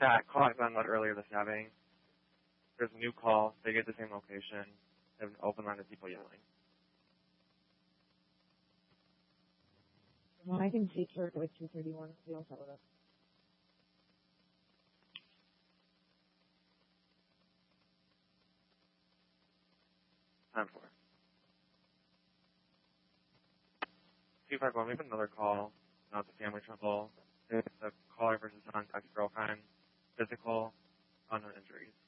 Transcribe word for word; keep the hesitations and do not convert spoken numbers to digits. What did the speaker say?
that call I found out earlier, the stabbing, there's a new call. They get the same location. They have an open line of people yelling. Well, I can see Turk with two thirty-one. We don't follow up. Time for it. two five one, we have another call. Now it's a family trouble. It's a caller versus non ex-girlfriend. Physical, unknown injuries.